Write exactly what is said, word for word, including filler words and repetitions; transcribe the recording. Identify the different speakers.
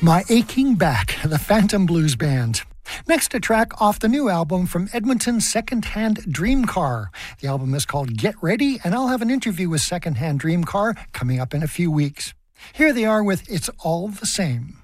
Speaker 1: My Aching Back, the Phantom Blues Band. Next, a track off the new album from Edmonton's Secondhand Dream Car. The album is called Get Ready, and I'll have an interview with Secondhand Dream Car coming up in a few weeks. Here they are with It's All the Same.